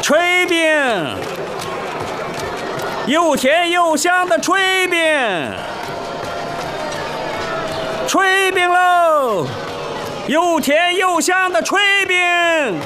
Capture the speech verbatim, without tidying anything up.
炊饼，又甜又香的炊饼，炊饼喽，又甜又香的炊饼。